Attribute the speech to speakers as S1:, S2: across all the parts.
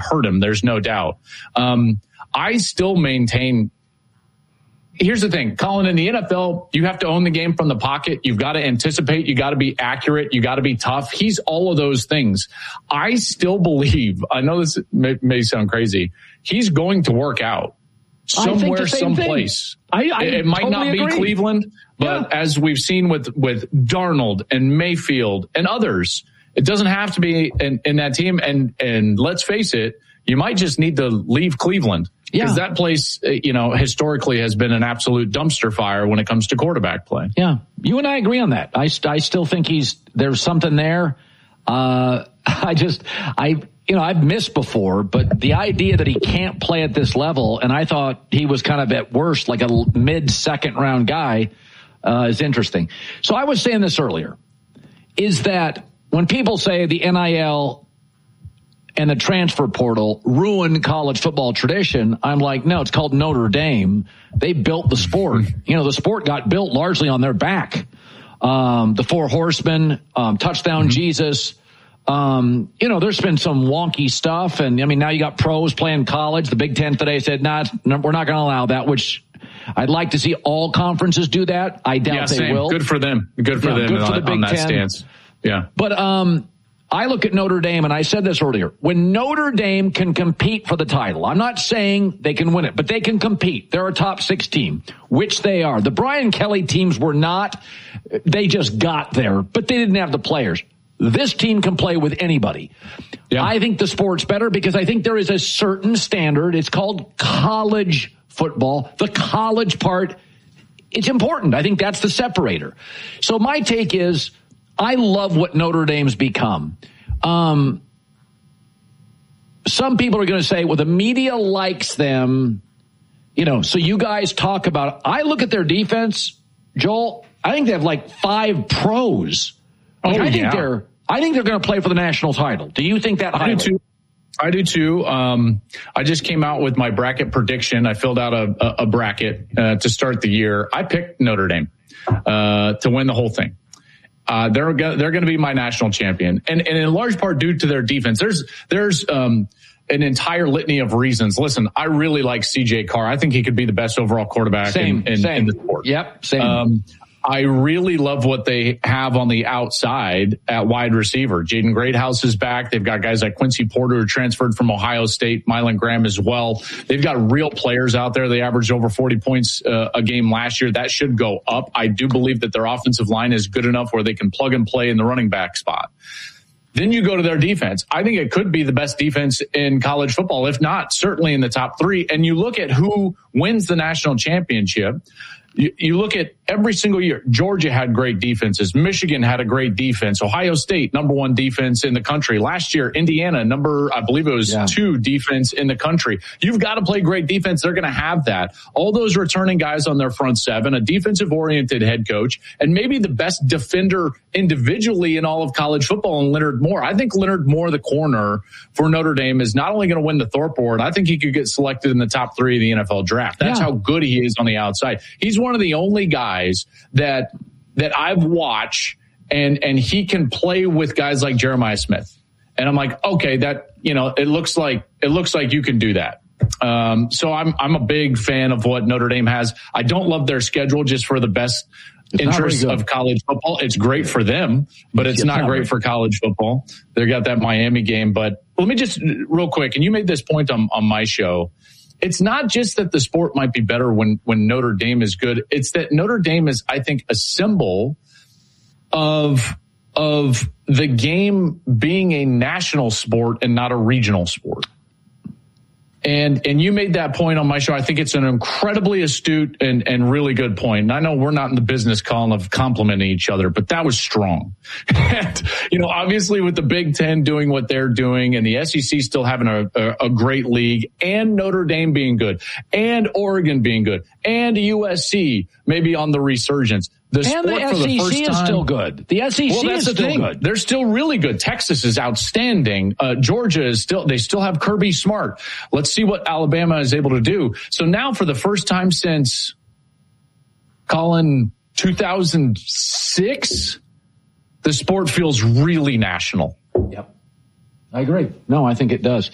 S1: hurt him. There's no doubt. I still maintain. Here's the thing, Colin, in the NFL, you have to own the game from the pocket. You've got to anticipate. You got to be accurate. You got to be tough. He's all of those things. I still believe, I know this may sound crazy, he's going to work out somewhere, someplace. It might
S2: totally
S1: not be
S2: agree.
S1: Cleveland, but as we've seen with Darnold and Mayfield and others, it doesn't have to be in that team. And let's face it, you might just need to leave Cleveland. Because that place, historically has been an absolute dumpster fire when it comes to quarterback play.
S2: Yeah, you and I agree on that. I still think there's something there. I've missed before, but the idea that he can't play at this level, and I thought he was kind of at worst like a mid-second round guy, is interesting. So I was saying this earlier, is that when people say the NIL and the transfer portal ruined college football tradition, I'm like, no, it's called Notre Dame. They built the sport. The sport got built largely on their back. The Four Horsemen, Touchdown Jesus. There's been some wonky stuff. And now you got pros playing college. The Big Ten today said, no, we're not going to allow that, which I'd like to see all conferences do that. I doubt they will.
S1: Good for them. Good for them
S2: good for the Big
S1: on that
S2: Ten.
S1: stance. Yeah.
S2: But, I look at Notre Dame, and I said this earlier, when Notre Dame can compete for the title, I'm not saying they can win it, but they can compete. They're a top 6 team, which they are. The Brian Kelly teams were not. They just got there, but they didn't have the players. This team can play with anybody. Yeah. I think the sport's better because I think there is a certain standard. It's called college football. The college part, it's important. I think that's the separator. So my take is, I love what Notre Dame's become. Some people are going to say, well, the media likes them, so you guys talk about it. I look at their defense, Joel, I think they have like 5 pros. I think they're going to play for the national title. Do you think that?
S1: I do too. I just came out with my bracket prediction. I filled out a bracket to start the year. I picked Notre Dame to win the whole thing. They're going to be my national champion, and in large part due to their defense. There's an entire litany of reasons. Listen, I really like CJ Carr. I think he could be the best overall quarterback in the sport.
S2: Yep, same.
S1: I really love what they have on the outside at wide receiver. Jaden Greathouse is back. They've got guys like Quincy Porter who transferred from Ohio State, Mylan Graham as well. They've got real players out there. They averaged over 40 points a game last year. That should go up. I do believe that their offensive line is good enough where they can plug and play in the running back spot. Then you go to their defense. I think it could be the best defense in college football, if not certainly in the top 3. And you look at who wins the national championship. You look at every single year. Georgia had great defenses. Michigan had a great defense. Ohio State, number 1 defense in the country. Last year, Indiana, I believe it was 2 defense in the country. You've got to play great defense. They're going to have that. All those returning guys on their front 7, a defensive-oriented head coach, and maybe the best defender individually in all of college football, and Leonard Moore. I think Leonard Moore, the corner for Notre Dame, is not only going to win the Thorpe Award, I think he could get selected in the top 3 of the NFL draft. That's how good he is on the outside. He's one of the only guys that I've watched and he can play with guys like Jeremiah Smith. And I'm like, okay, that, it looks like you can do that. So I'm a big fan of what Notre Dame has. I don't love their schedule just for the best interest of college football. It's great for them, but it's not great for college football. They got that Miami game, but let me just real quick. And you made this point on my show. It's not just that the sport might be better when Notre Dame is good. It's that Notre Dame is, I think, a symbol of the game being a national sport and not a regional sport. And you made that point on my show. I think it's an incredibly astute and really good point. And I know we're not in the business, Colin, of complimenting each other, but that was strong. And, obviously with the Big Ten doing what they're doing and the SEC still having a great league and Notre Dame being good and Oregon being good and USC maybe on the resurgence. The
S2: SEC is still good. The SEC is still good.
S1: They're still really good. Texas is outstanding. Georgia is they still have Kirby Smart. Let's see what Alabama is able to do. So now for the first time since, Colin, 2006, the sport feels really national.
S2: Yep. I agree. No, I think it does.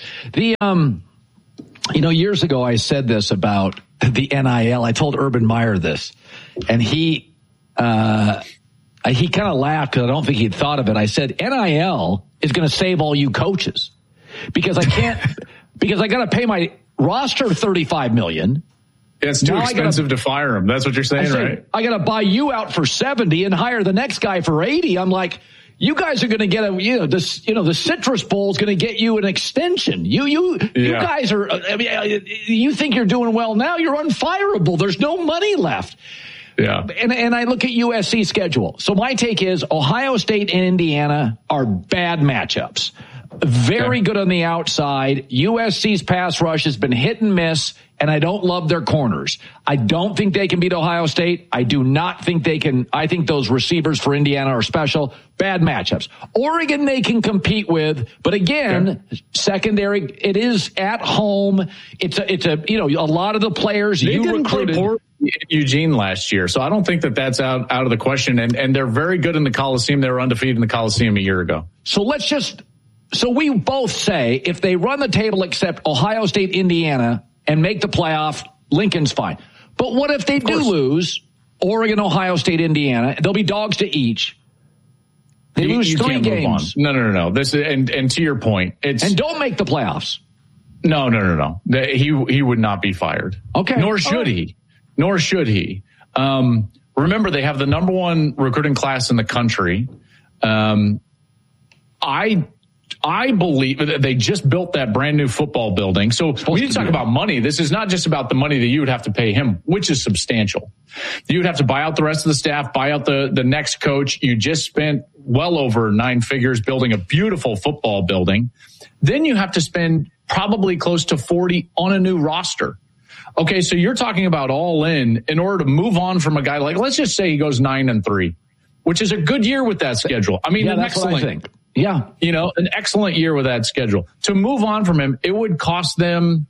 S2: Years ago I said this about the NIL. I told Urban Meyer this, and he kind of laughed because I don't think he'd thought of it. I said, NIL is going to save all you coaches because I got to pay my roster $35 million.
S1: It's too expensive to fire him. That's what you're saying, right? I
S2: got to buy you out for 70 and hire the next guy for 80. I'm like, you guys are going to get the Citrus Bowl is going to get you an extension. You guys are, you think you're doing well now. You're unfireable. There's no money left.
S1: Yeah.
S2: And I look at USC's schedule. So my take is Ohio State and Indiana are bad matchups. Very good on the outside. USC's pass rush has been hit and miss, and I don't love their corners. I don't think they can beat Ohio State. I do not think they can. I think those receivers for Indiana are special. Bad matchups. Oregon they can compete with, but again, secondary, it is at home. It's a lot of the players
S1: they
S2: you recruited.
S1: Play in Eugene last year, so I don't think that's out of the question. And they're very good in the Coliseum. They were undefeated in the Coliseum a year ago.
S2: So we both say if they run the table except Ohio State, Indiana, and make the playoff, Lincoln's fine. But what if they do lose Oregon, Ohio State, Indiana? They'll be dogs to each. They lose 3 games.
S1: No. This and to your point,
S2: and don't make the playoffs.
S1: No. He would not be fired.
S2: Okay.
S1: Nor should he. Remember, they have the number 1 recruiting class in the country. I believe that they just built that brand new football building. So when you talk about money, this is not just about the money that you would have to pay him, which is substantial. You would have to buy out the rest of the staff, buy out the next coach. You just spent well over 9 figures building a beautiful football building. Then you have to spend probably close to 40 on a new roster. Okay, so you're talking about all in order to move on from a guy like, let's just say he goes 9-3, which is a good year with that schedule. I mean,
S2: yeah, that's what I think. Yeah.
S1: An excellent year with that schedule. To move on from him, it would cost them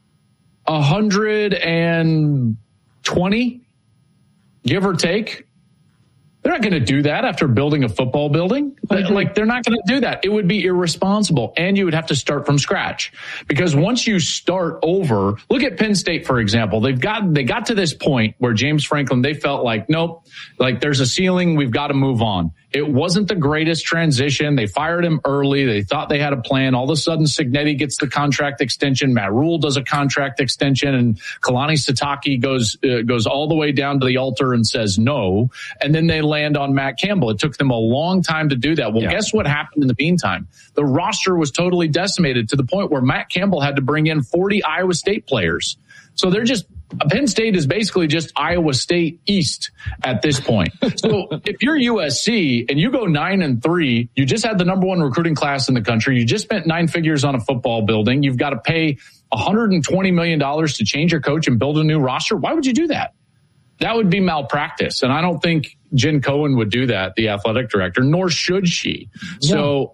S1: $120, give or take. They're not going to do that after building a football building. Like, they're not going to do that. It would be irresponsible. And you would have to start from scratch, because once you start over, look at Penn State, for example. They got to this point where James Franklin, they felt like, nope, like there's a ceiling. We've got to move on. It wasn't the greatest transition. They fired him early. They thought they had a plan. All of a sudden, Cignetti gets the contract extension. Matt Rule does a contract extension, and Kalani Sitake goes all the way down to the altar and says no. And then they land on Matt Campbell. It took them a long time to do that. Well, guess what happened in the meantime? The roster was totally decimated to the point where Matt Campbell had to bring in 40 Iowa State players. So Penn State is basically just Iowa State East at this point. So if you're USC and you go 9-3, you just had the number 1 recruiting class in the country. You just spent 9 figures on a football building. You've got to pay $120 million to change your coach and build a new roster. Why would you do that? That would be malpractice. And I don't think Jen Cohen would do that, the athletic director, nor should she. Yeah. So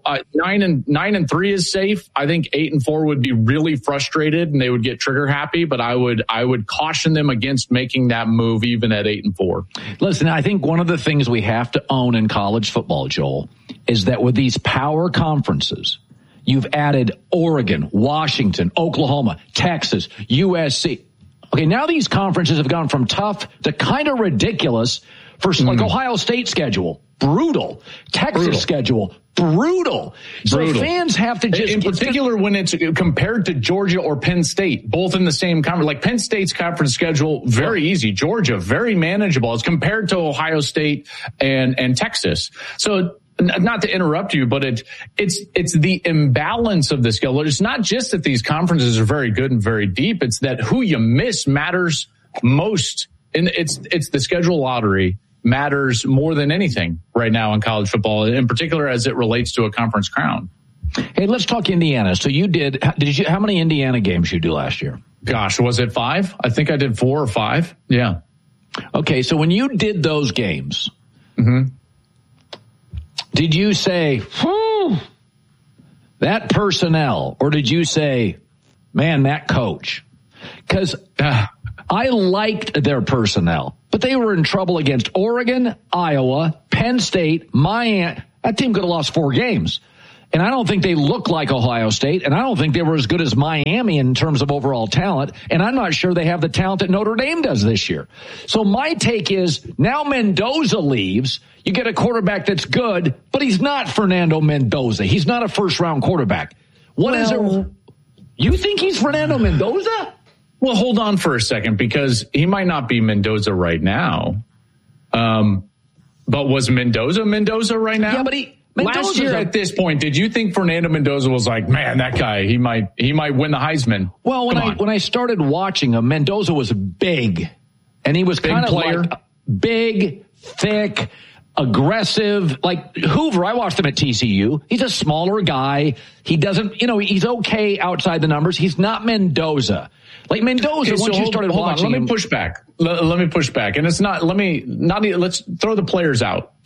S1: 9-3 is safe. I think 8-4 would be really frustrated and they would get trigger happy, but I would caution them against making that move even at 8-4.
S2: Listen, I think one of the things we have to own in college football, Joel, is that with these power conferences, you've added Oregon, Washington, Oklahoma, Texas, USC. Okay, now these conferences have gone from tough to kind of ridiculous. Like Ohio State schedule, brutal. Texas schedule, brutal. So fans have to just...
S1: In particular, when it's compared to Georgia or Penn State, both in the same conference. Like Penn State's conference schedule, very easy. Georgia, very manageable as compared to Ohio State and Texas. So... Not to interrupt you, but it's the imbalance of the schedule. It's not just that these conferences are very good and very deep. It's that who you miss matters most. And it's the schedule lottery matters more than anything right now in college football, in particular as it relates to a conference crown.
S2: Hey, let's talk Indiana. So how many Indiana games you do last year?
S1: Gosh, was it 5? I think I did 4 or 5. Yeah.
S2: Okay. So when you did those games, did you say, that personnel, or did you say, man, that coach? Because I liked their personnel, but they were in trouble against Oregon, Iowa, Penn State, Miami. That team could have lost 4 games. And I don't think they look like Ohio State, and I don't think they were as good as Miami in terms of overall talent, and I'm not sure they have the talent that Notre Dame does this year. So my take is, now Mendoza leaves, you get a quarterback that's good, but he's not Fernando Mendoza. He's not a first-round quarterback. You think he's Fernando Mendoza?
S1: Well, hold on for a second, because he might not be Mendoza right now. But was Mendoza right now?
S2: Yeah, but
S1: last year at this point, did you think Fernando Mendoza was like, man, that guy, he might win the Heisman?
S2: Well, when I started watching him, Mendoza was big, and he was kind of like big, thick, aggressive, like Hoover. I watched him at TCU. He's a smaller guy. He doesn't, he's okay outside the numbers. He's not Mendoza. Like Mendoza, once you started watching him.
S1: Let me push back. Let me push back. And it's let's throw the players out.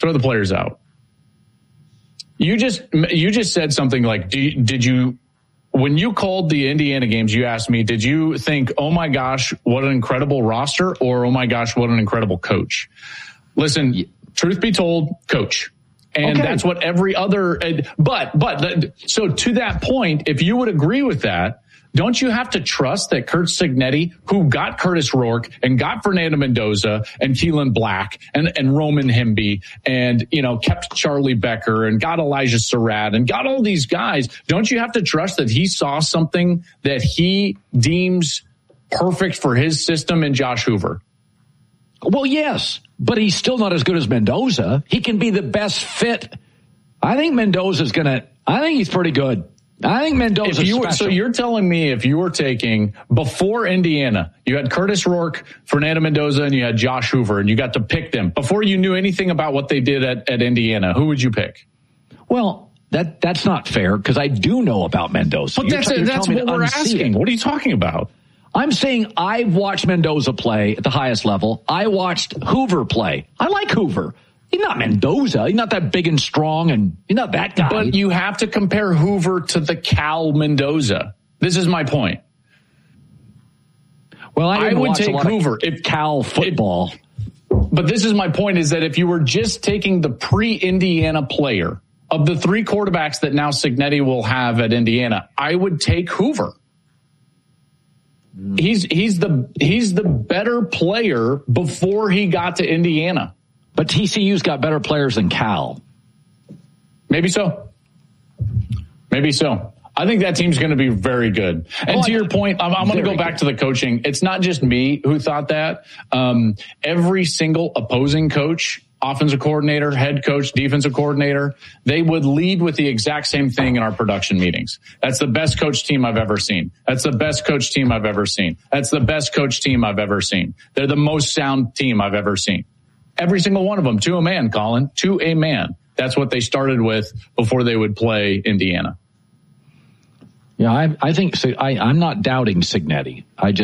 S1: You just said something like, did you, when you called the Indiana games, you asked me, did you think, oh my gosh, what an incredible roster, or oh my gosh, what an incredible coach? Listen, truth be told, coach. And that's what every other, so to that point, if you would agree with that, don't you have to trust that Curt Cignetti, who got Curtis Rourke and got Fernando Mendoza and Keelan Black and Roman Hemby and, kept Charlie Becker and got Elijah Surratt and got all these guys, don't you have to trust that he saw something that he deems perfect for his system in Josh Hoover?
S2: Well, yes, but he's still not as good as Mendoza. He can be the best fit. I think Mendoza's I think he's pretty good. I think Mendoza's special.
S1: So you're telling me if you were taking, before Indiana, you had Curtis Rourke, Fernando Mendoza, and you had Josh Hoover, and you got to pick them. Before you knew anything about what they did at Indiana, who would you pick?
S2: Well, that's not fair, because I do know about Mendoza.
S1: But that's what we're asking. What are you talking about?
S2: I'm saying I've watched Mendoza play at the highest level. I watched Hoover play. I like Hoover. He's not Mendoza. He's not that big and strong, and he's not that guy.
S1: But you have to compare Hoover to the Cal Mendoza. This is my point.
S2: Well, I would take
S1: Hoover
S2: if Cal football.
S1: But this is my point, is that if you were just taking the pre-Indiana player of the three quarterbacks that now Cignetti will have at Indiana, I would take Hoover. He's the better player before he got to Indiana.
S2: But TCU's got better players than Cal.
S1: Maybe so. I think that team's going to be very good. And to your point, I'm going to go back to the coaching. It's not just me who thought that. Every single opposing coach, offensive coordinator, head coach, defensive coordinator, they would lead with the exact same thing in our production meetings. That's the best coach team I've ever seen. That's the best coach team I've ever seen. That's the best coach team I've ever seen. They're the most sound team I've ever seen. Every single one of them, to a man, Colin, to a man. That's what they started with before they would play Indiana.
S2: Yeah, I think so. I'm not doubting Cignetti.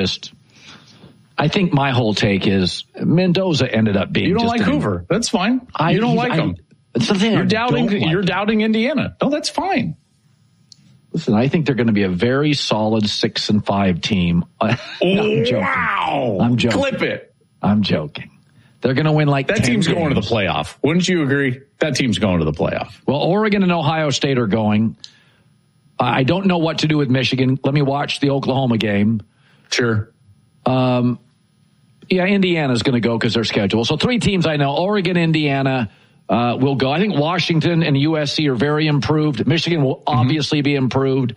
S2: I think my whole take is Mendoza ended up being.
S1: You don't like Hoover. That's fine. You don't like him.
S2: It's the thing.
S1: You're doubting Indiana. No, that's fine.
S2: Listen, I think they're going to be a very solid 6-5 team. No, I'm joking.
S1: Wow!
S2: I'm joking.
S1: Clip it.
S2: I'm joking. They're going to win like that 10
S1: team's
S2: games.
S1: Going to the playoff. Wouldn't you agree? That team's going to the playoff.
S2: Well, Oregon and Ohio State are going. I don't know what to do with Michigan. Let me watch the Oklahoma game.
S1: Sure.
S2: Yeah, Indiana's going to go because they're scheduled. So 3 teams I know. Oregon, Indiana will go. I think Washington and USC are very improved. Michigan will obviously be improved.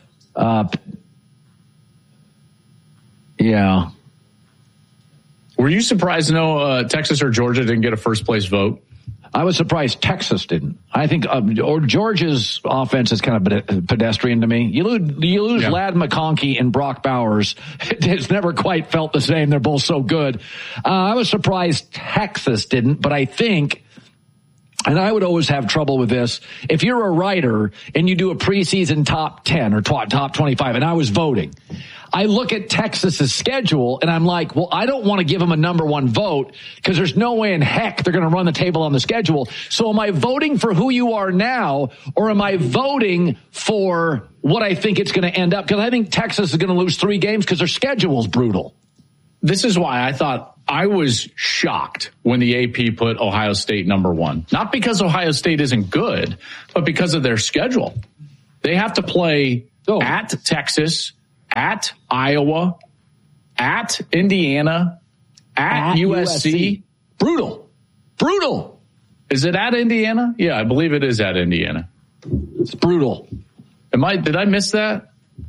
S2: Yeah.
S1: Were you surprised to know Texas or Georgia didn't get a first place vote?
S2: I was surprised Texas didn't. I think Georgia's offense is kind of pedestrian to me. You lose Ladd McConkey and Brock Bowers. It's never quite felt the same. They're both so good. I was surprised Texas didn't, but I think, and I would always have trouble with this, if you're a writer and you do a preseason top 10 or top 25, and I was voting, I look at Texas's schedule and I'm like, well, I don't want to give them a number 1 vote because there's no way in heck they're going to run the table on the schedule. So am I voting for who you are now, or am I voting for what I think it's going to end up? Because I think Texas is going to lose 3 games because their schedule is brutal.
S1: this is why I thought I was shocked when the AP put Ohio State number 1. Not because Ohio State isn't good, but because of their schedule. They have to play at Texas, at Iowa, at Indiana, at USC.
S2: Brutal.
S1: Is it at Indiana? Yeah, I believe it is at Indiana.
S2: It's brutal.
S1: Did I miss that?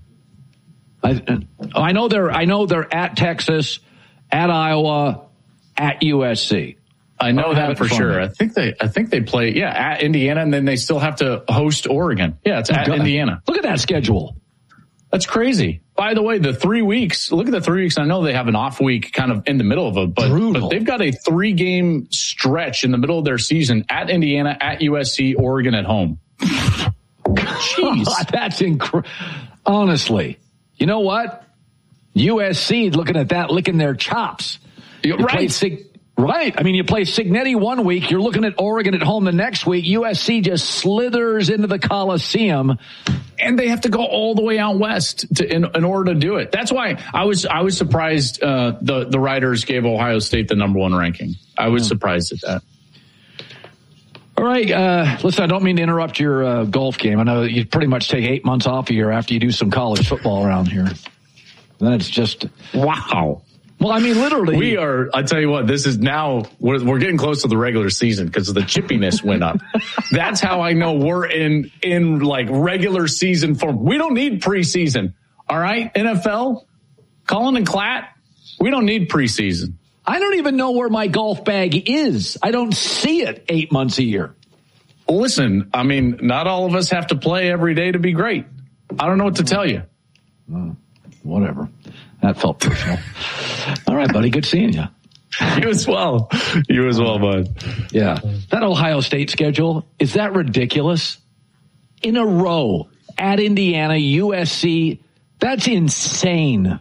S2: I know they're at Texas, at Iowa, at USC.
S1: I know that for sure. I think they play at Indiana, and then they still have to host Oregon. Yeah, it's at Indiana.
S2: Look at that schedule.
S1: That's crazy. By the way, the 3 weeks, look at the 3 weeks. I know they have an off week kind of in the middle of it, but they've got a 3-game stretch in the middle of their season at Indiana, at USC, Oregon at home. Jeez.
S2: That's incredible. Honestly, you know what? USC, looking at that, licking their chops. Right. I mean, you play Signetti 1 week. You're looking at Oregon at home the next week. USC just slithers into the Coliseum.
S1: And they have to go all the way out west in order to do it. That's why I was surprised the writers gave Ohio State the number 1 ranking. I was surprised at that.
S2: All right. Listen, I don't mean to interrupt your golf game. I know you pretty much take 8 months off a year after you do some college football around here. Then it's just
S1: wow.
S2: Well, I mean, literally.
S1: I tell you what, this is now, we're getting close to the regular season because the chippiness went up. That's how I know we're in like regular season form. We don't need preseason. All right, NFL, Cullen and Klatt, we don't need preseason.
S2: I don't even know where my golf bag is. I don't see it 8 months a year.
S1: Listen, I mean, not all of us have to play every day to be great. I don't know what to tell you.
S2: Whatever. That felt personal. All right, buddy. Good seeing you.
S1: You as well. You as well, bud.
S2: Yeah. That Ohio State schedule, is that ridiculous? In a row at Indiana, USC, that's insane.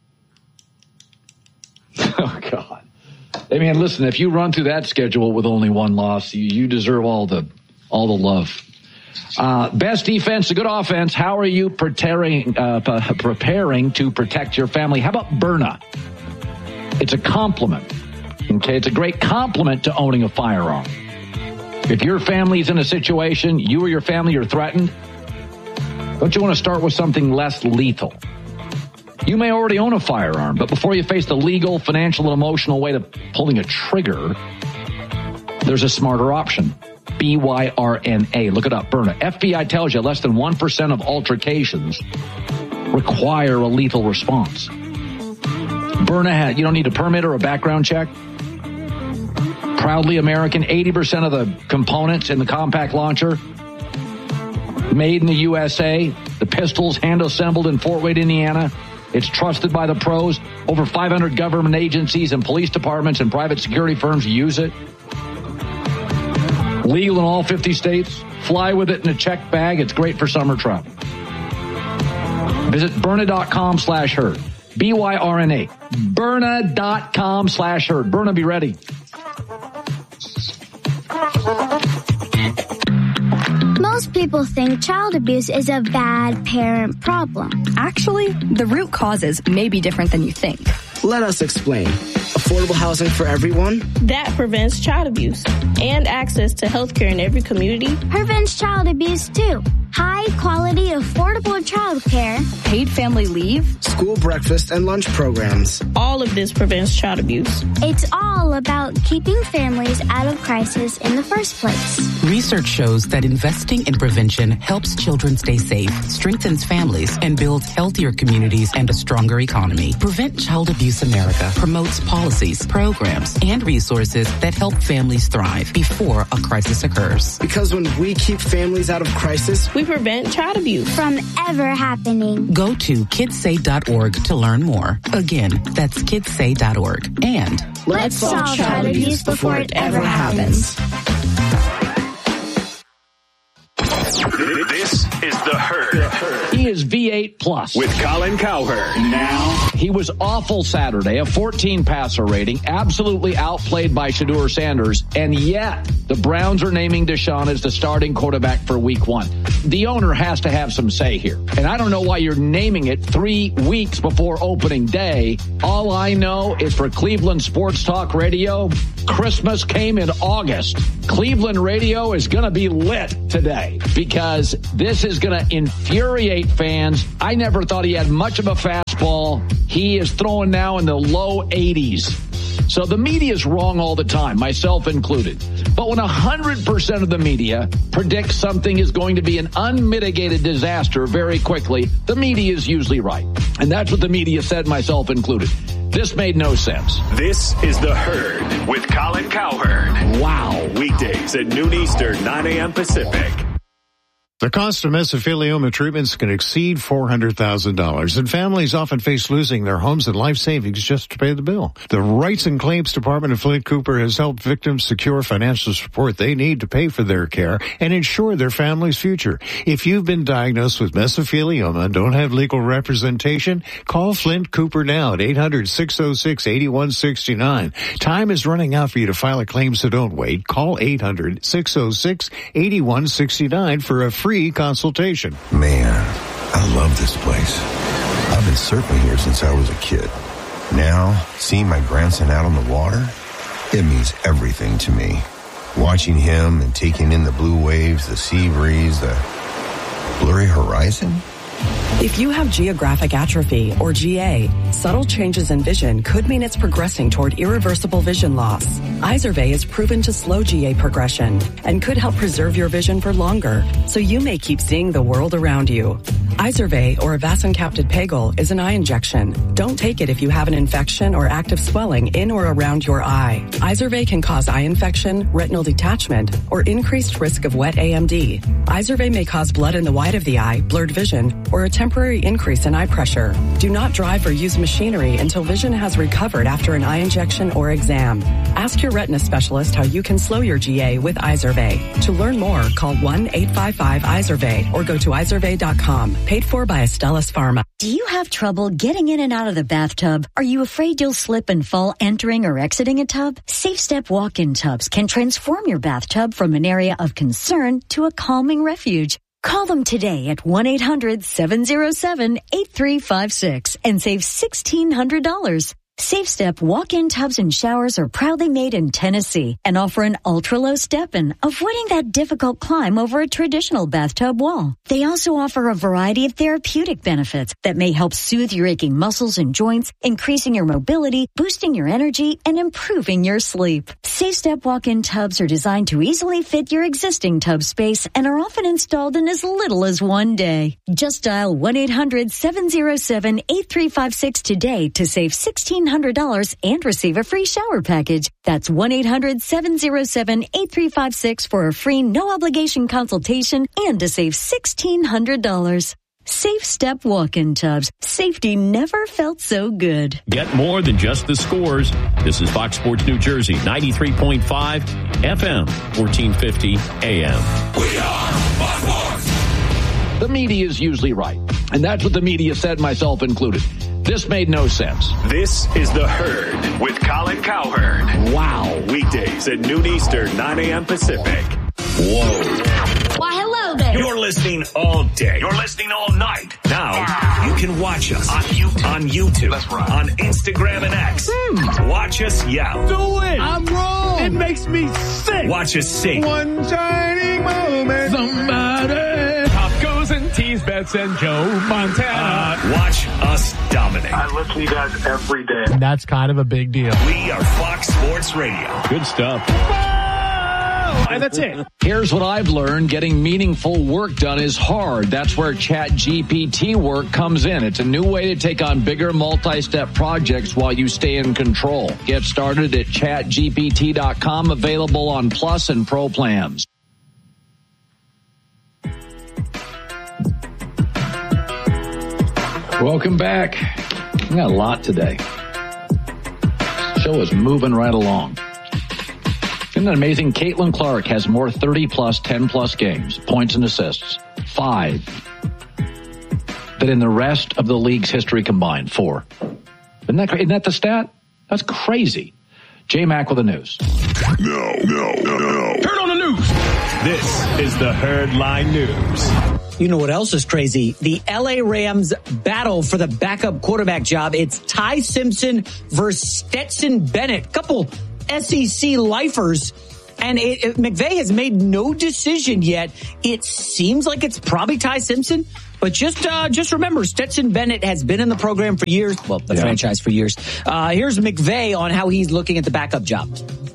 S2: Oh, God. I mean, listen, if you run through that schedule with only 1 loss, you deserve all the love. Best defense, a good offense. How are you preparing to protect your family? How about Byrna? It's a compliment. Okay, it's a great compliment to owning a firearm. If your family's in a situation, you or your family are threatened, don't you want to start with something less lethal? You may already own a firearm, but before you face the legal, financial, and emotional weight of pulling a trigger, there's a smarter option. BYRNA. Look it up, Byrna. FBI tells you less than 1% of altercations require a lethal response. Byrna, you don't need a permit or a background check. Proudly American, 80% of the components in the compact launcher made in the USA. The pistols hand-assembled in Fort Wayne, Indiana. It's trusted by the pros. Over 500 government agencies and police departments and private security firms use it. Legal in all 50 states. Fly with it in a checked bag. It's great for summer travel. Visit Byrna.com/herd. BYRNA. Byrna.com/herd. Byrna, be ready.
S3: Most people think child abuse is a bad parent problem.
S4: Actually, the root causes may be different than you think.
S5: Let us explain. Affordable housing for everyone?
S6: That prevents child abuse. And access to health care in every community.
S3: Prevents child abuse, too. High quality, affordable child care.
S4: Paid family leave.
S5: School breakfast and lunch programs.
S6: All of this prevents child abuse.
S3: It's all about keeping families out of crisis in the first place.
S7: Research shows that investing in prevention helps children stay safe, strengthens families, and builds healthier communities and a stronger economy. Prevent Child Abuse America promotes policies, programs, and resources that help families thrive before a crisis occurs.
S5: Because when we keep families out of crisis,
S6: we prevent child abuse
S3: from ever happening.
S7: Go to kidssay.org to learn more. Again, that's kidssay.org. And
S3: let's solve child abuse before it ever happens.
S8: This is The Herd.
S2: He is V8 plus.
S8: With Colin Cowherd.
S2: Now. He was awful Saturday, a 14 passer rating, absolutely outplayed by Shedeur Sanders, and yet the Browns are naming Deshaun as the starting quarterback for week 1. The owner has to have some say here. And I don't know why you're naming it 3 weeks before opening day. All I know is for Cleveland Sports Talk Radio, Christmas came in August. Cleveland radio is going to be lit today because this is going to infuriate fans. I never thought he had much of a fastball. He is throwing now in the low 80s. So the media is wrong all the time, myself included. But when 100% of the media predicts something is going to be an unmitigated disaster very quickly, the media is usually right. And that's what the media said, myself included. This made no sense.
S8: This is The Herd with Colin Cowherd.
S2: Wow.
S8: Weekdays at noon Eastern, 9 a.m. Pacific.
S9: The cost of mesothelioma treatments can exceed $400,000, and families often face losing their homes and life savings just to pay the bill. The Rights and Claims Department of Flint Cooper has helped victims secure financial support they need to pay for their care and ensure their family's future. If you've been diagnosed with mesothelioma and don't have legal representation, call Flint Cooper now at 800-606-8169. Time is running out for you to file a claim, so don't wait. Call 800-606-8169 for a free consultation.
S10: Man, I love this place. I've been surfing here since I was a kid. Now, seeing my grandson out on the water, it means everything to me. Watching him and taking in the blue waves, the sea breeze, the blurry horizon.
S11: If you have geographic atrophy, or GA, subtle changes in vision could mean it's progressing toward irreversible vision loss. Izervay is proven to slow GA progression and could help preserve your vision for longer, so you may keep seeing the world around you. Izervay, or avacincaptad pegol, is an eye injection. Don't take it if you have an infection or active swelling in or around your eye. Izervay can cause eye infection, retinal detachment, or increased risk of wet AMD. Izervay may cause blood in the white of the eye, blurred vision, or a temporary increase in eye pressure. Do not drive or use machinery until vision has recovered after an eye injection or exam. Ask your retina specialist how you can slow your GA with Izervay. To learn more, call 1-855-IZERVAY or go to izervay.com. Paid for by Astellas Pharma.
S12: Do you have trouble getting in and out of the bathtub? Are you afraid you'll slip and fall entering or exiting a tub? Safe Step walk-in tubs can transform your bathtub from an area of concern to a calming refuge. Call them today at 1-800-707-8356 and save $1,600. Safe Step walk-in tubs and showers are proudly made in Tennessee and offer an ultra-low step-in, avoiding that difficult climb over a traditional bathtub wall. They also offer a variety of therapeutic benefits that may help soothe your aching muscles and joints, increasing your mobility, boosting your energy, and improving your sleep. Safe Step walk-in tubs are designed to easily fit your existing tub space and are often installed in as little as 1 day. Just dial 1-800-707-8356 today to save $1,600 and receive a free shower package. That's 1-800-707-8356 for a free no-obligation consultation and to save $1,600. Safe Step walk-in tubs. Safety never felt so good.
S13: Get more than just the scores. This is Fox Sports New Jersey, 93.5 FM, 1450 AM.
S8: We are Fox Sports.
S2: The media is usually right. And that's what the media said, myself included. This made no sense.
S8: This is The Herd with Colin Cowherd.
S2: Wow.
S8: Weekdays at noon Eastern, 9 a.m. Pacific. Whoa.
S3: Why, hello there.
S8: You're listening all day. You're listening all night. Now, you can watch us on YouTube. That's right. On Instagram and X. Watch us yell.
S14: Do it. I'm wrong. It makes me sick.
S8: Watch us sing.
S14: One shining moment. Somebody. Top goes and tease bets and Joe Montana.
S8: Watch us dominate.
S15: I listen to you guys every day.
S14: That's kind of a big deal.
S8: We are Fox Sports Radio.
S13: Good stuff.
S14: And that's it.
S2: Here's what I've learned. Getting meaningful work done is hard. That's where ChatGPT work comes in. It's a new way to take on bigger multi-step projects while you stay in control. Get started at chatgpt.com, available on Plus and Pro plans. Welcome back. We got a lot today. Show is moving right along. Isn't it amazing? Caitlin Clark has more 30-plus, 10-plus games, points and assists. 5. than in the rest of the league's history combined. 4. Isn't that the stat? That's crazy. J-Mac with the news.
S8: No. Turn on the news. This is the Herdline News.
S16: You know what else is crazy? The LA Rams battle for the backup quarterback job. It's Ty Simpson versus Stetson Bennett. Couple SEC lifers. And McVay has made no decision yet. It seems like it's probably Ty Simpson. But just remember, Stetson Bennett has been in the program for years. Well, the franchise for years. Here's McVay on how he's looking at the backup job.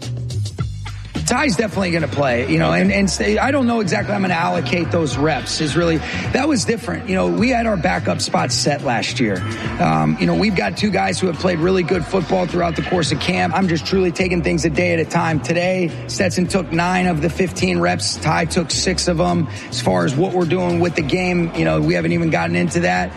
S17: Ty's definitely going to play, and I don't know exactly how I'm going to allocate those reps. That was different. We had our backup spots set last year. We've got 2 guys who have played really good football throughout the course of camp. I'm just truly taking things a day at a time. Today, Stetson took 9 of the 15 reps. Ty took 6 of them. As far as what we're doing with the game, we haven't even gotten into that.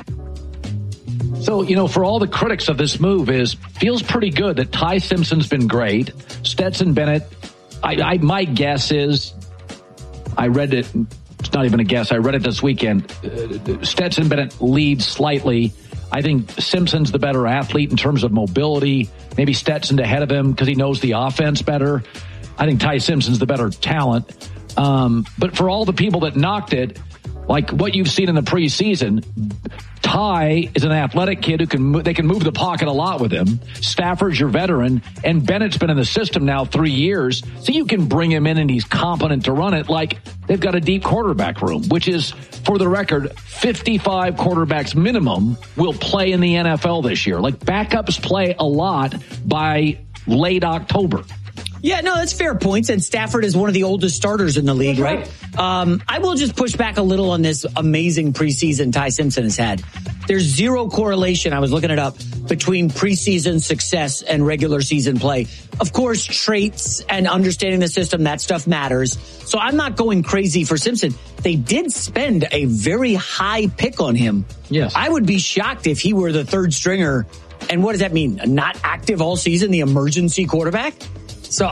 S2: So, for all the critics of this move feels pretty good that Ty Simpson's been great. Stetson Bennett, my guess is, I read it, it's not even a guess, I read it this weekend. Stetson Bennett leads slightly. I think Simpson's the better athlete in terms of mobility. Maybe Stetson's ahead of him because he knows the offense better. I think Ty Simpson's the better talent. But for all the people that knocked it, like what you've seen in the preseason, Ty is an athletic kid they can move the pocket a lot with him. Stafford's your veteran, and Bennett's been in the system now 3 years, so you can bring him in and he's competent to run it. Like, they've got a deep quarterback room, which is, for the record, 55 quarterbacks minimum will play in the NFL this year. Like, backups play a lot by late October.
S16: Yeah, no, that's fair points. And Stafford is one of the oldest starters in the league, right? I will just push back a little on this amazing preseason Ty Simpson has had. There's zero correlation, I was looking it up, between preseason success and regular season play. Of course, traits and understanding the system, that stuff matters. So I'm not going crazy for Simpson. They did spend a very high pick on him.
S2: Yes.
S16: I would be shocked if he were the third stringer. And what does that mean? Not active all season, the emergency quarterback? So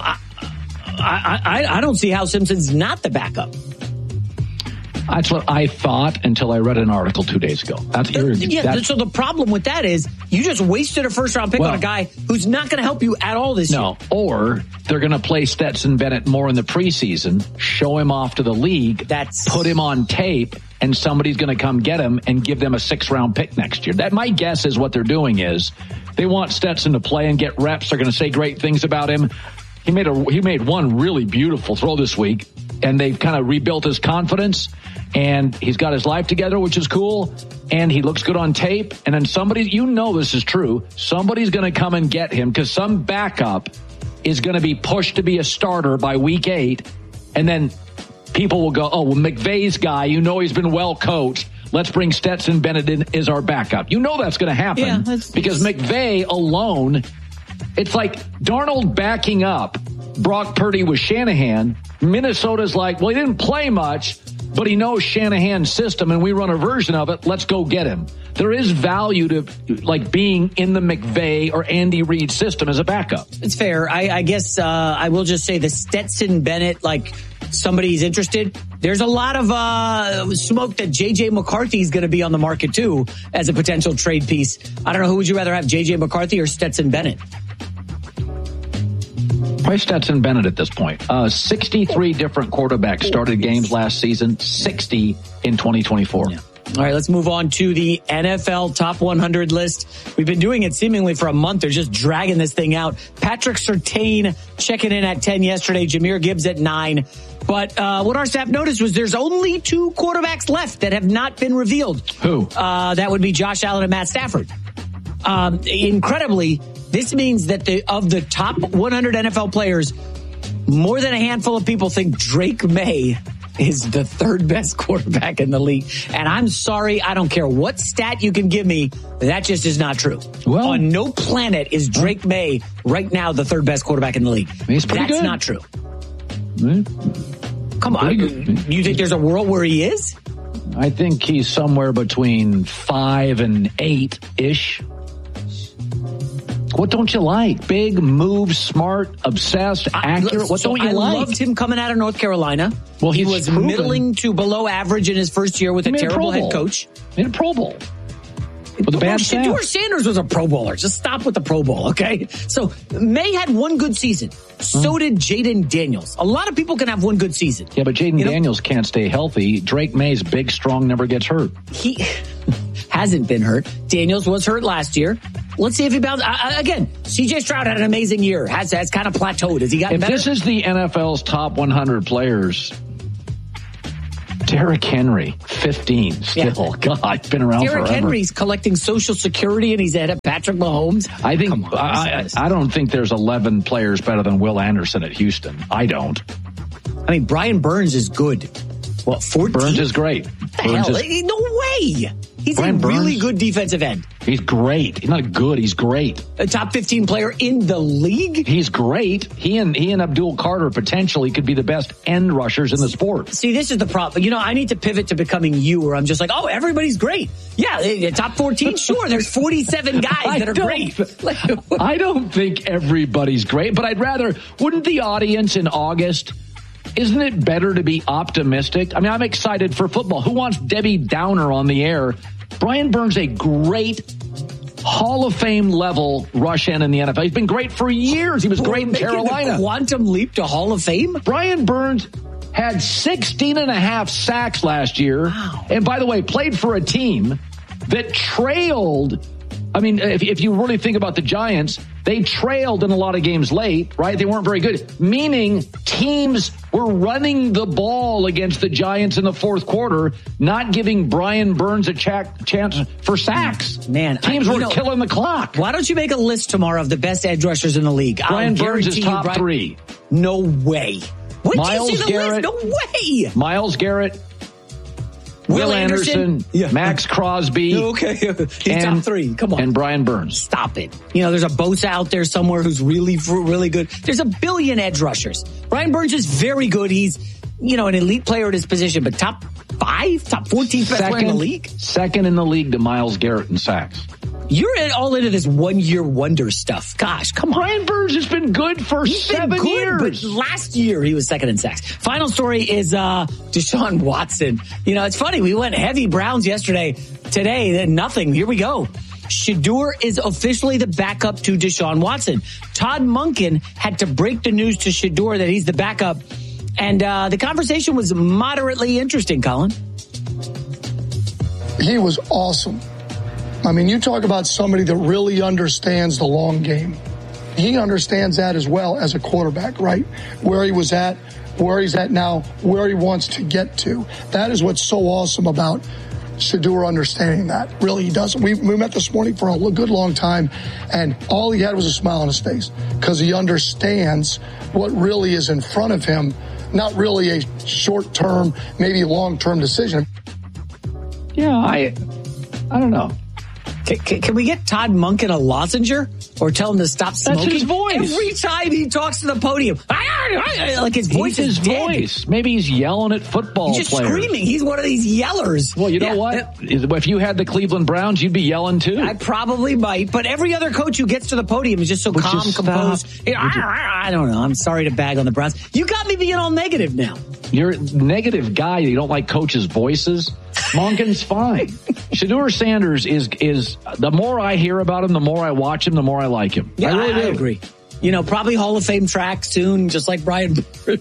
S16: I don't see how Simpson's not the backup.
S2: That's what I thought until I read an article 2 days ago.
S16: So the problem with that is you just wasted a first-round pick on a guy who's not going to help you at all this year.
S2: No, or they're going to play Stetson Bennett more in the preseason, show him off to the league, put him on tape, and somebody's going to come get him and give them a 6th-round pick next year. That, my guess is what they're doing is they want Stetson to play and get reps. They're going to say great things about him. He made one really beautiful throw this week, and they've kind of rebuilt his confidence, and he's got his life together, which is cool, and he looks good on tape. And then this is true, somebody's going to come and get him because some backup is going to be pushed to be a starter by week 8, and then people will go, oh, well, McVay's guy, he's been well coached. Let's bring Stetson Bennett in as our backup. That's going to happen because McVay alone. It's like Darnold backing up Brock Purdy with Shanahan. Minnesota's like, well, he didn't play much, but he knows Shanahan's system, and we run a version of it. Let's go get him. There is value to being in the McVay or Andy Reid system as a backup.
S16: It's fair. I guess I will just say the Stetson Bennett, somebody's interested. There's a lot of smoke that J.J. McCarthy is going to be on the market, too, as a potential trade piece. I don't know, who would you rather have, J.J. McCarthy or Stetson Bennett?
S2: Probably Stetson Bennett at this point. 63 different quarterbacks started games last season, 60 in 2024.
S16: Yeah. All right, let's move on to the NFL Top 100 list. We've been doing it seemingly for a month. They're just dragging this thing out. Patrick Surtain checking in at 10 yesterday. Jahmyr Gibbs at 9. But what our staff noticed was there's only 2 quarterbacks left that have not been revealed.
S2: Who?
S16: That would be Josh Allen and Matt Stafford. Incredibly, this means that of the top 100 NFL players, more than a handful of people think Drake May is the 3rd best quarterback in the league. And I'm sorry, I don't care what stat you can give me, that just is not true.
S2: Well,
S16: on no planet is Drake May right now the 3rd best quarterback in the league.
S2: He's pretty good.
S16: That's not true. Come on, you think there's a world where he is?
S2: I think he's somewhere between 5 and 8-ish. What don't you like? Big, move, smart, obsessed, accurate. What don't you like?
S16: I loved him coming out of North Carolina. Well, he was middling to below average in his first year with a terrible head coach.
S2: Made a Pro Bowl. With a bad
S16: Shedeur Sanders was a Pro Bowler. Just stop with the Pro Bowl, okay? So May had one good season. So did Jaden Daniels. A lot of people can have one good season.
S2: Yeah, but Jaden Daniels can't stay healthy. Drake May's big, strong, never gets hurt.
S16: He hasn't been hurt. Daniels was hurt last year. Let's see if he bounces. Again, C.J. Stroud had an amazing year. Has kind of plateaued. Has he gotten better?
S2: If this is the NFL's top 100 players, Derrick Henry, 15 still. Yeah. God, been around
S16: Derrick
S2: forever.
S16: Henry's collecting Social Security and he's ahead of Patrick Mahomes.
S2: I think I don't think there's 11 players better than Will Anderson at Houston. I don't.
S16: I mean, Brian Burns is good. What, 14?
S2: Burns is great.
S16: No way. He's a really good defensive end.
S2: He's great. He's not good. He's great.
S16: A top 15 player in the league?
S2: He's great. He and Abdul Carter potentially could be the best end rushers in the sport.
S16: See, this is the problem. I need to pivot to becoming you, where I'm just like, oh, everybody's great. Yeah, top 14, sure. There's 47 guys that are great.
S2: I don't think everybody's great, but wouldn't the audience in August, isn't it better to be optimistic? I mean, I'm excited for football. Who wants Debbie Downer on the air? Brian Burns, a great Hall of Fame level rush end in the NFL. He's been great for years. He was great in Carolina.
S16: The quantum leap to Hall of Fame?
S2: Brian Burns had 16 and a half sacks last year.
S16: Wow.
S2: And by the way, played for a team that trailed. I mean, if you really think about the Giants, they trailed in a lot of games late, right? They weren't very good, meaning teams were running the ball against the Giants in the fourth quarter, not giving Brian Burns a chance for sacks.
S16: Man,
S2: teams were killing the clock.
S16: Why don't you make a list tomorrow of the best edge rushers in the league?
S2: Brian Burns is top 3.
S16: No way. When
S2: Miles
S16: did you see the
S2: Garrett,
S16: list? No way.
S2: Miles Garrett, Will Anderson, Max Crosby.
S16: Okay, he's top 3. Come on.
S2: And Brian Burns.
S16: Stop it. There's a Bosa out there somewhere who's really, really good. There's a billion edge rushers. Brian Burns is very good. He's, an elite player at his position, but top 5, top 14 best player in the league?
S2: Second in the league to Miles Garrett in sacks.
S16: You're all into this one-year wonder stuff. Gosh, come on.
S2: Brian Burns has been good for 7 years.
S16: But last year, he was second in sacks. Final story is Deshaun Watson. It's funny. We went heavy Browns yesterday. Today, nothing. Here we go. Shedeur is officially the backup to Deshaun Watson. Todd Monken had to break the news to Shedeur that he's the backup. And the conversation was moderately interesting, Colin.
S18: He was awesome. I mean, you talk about somebody that really understands the long game. He understands that as well as a quarterback, right? Where he was at, where he's at now, where he wants to get to. That is what's so awesome about Shedeur understanding that. Really, he does. We met this morning for a good long time, and all he had was a smile on his face because he understands what really is in front of him, not really a short-term, maybe long-term decision.
S2: Yeah, I don't know.
S16: Can we get Todd Monken a lozenge or tell him to stop smoking?
S2: That's his voice.
S16: Every time he talks to the podium, like his voice is dead.
S2: Maybe he's yelling at football
S16: He's just
S2: players.
S16: Screaming. He's one of these yellers.
S2: Well, you know what? If you had the Cleveland Browns, you'd be yelling too.
S16: I probably might, but every other coach who gets to the podium is just so calm, composed. I don't know. I'm sorry to bag on the Browns. You got me being all negative now.
S2: You're a negative guy. You don't like coaches' voices. Monken's fine. Shedeur Sanders is the more I hear about him, the more I watch him, the more I like him.
S16: Yeah,
S2: I really do.
S16: Agree. Probably Hall of Fame track soon, just like Brian.